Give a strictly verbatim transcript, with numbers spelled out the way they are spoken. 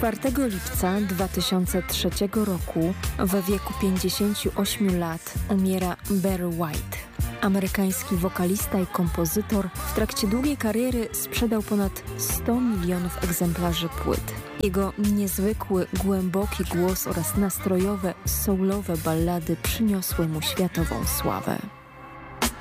czwartego lipca dwa tysiące trzeciego roku w wieku pięćdziesięciu ośmiu lat umiera Barry White. Amerykański wokalista i kompozytor w trakcie długiej kariery sprzedał ponad sto milionów egzemplarzy płyt. Jego niezwykły, głęboki głos oraz nastrojowe, soulowe ballady przyniosły mu światową sławę.